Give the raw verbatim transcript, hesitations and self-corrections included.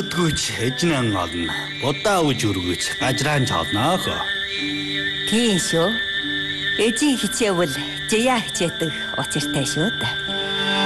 Өөдгөөч эжнэн олно. Будаа үж өргөж гажраан чолноо хөө. Тийм шүү. Эжийн хичээвэл жия хичээдэг учиртай шүү дээ.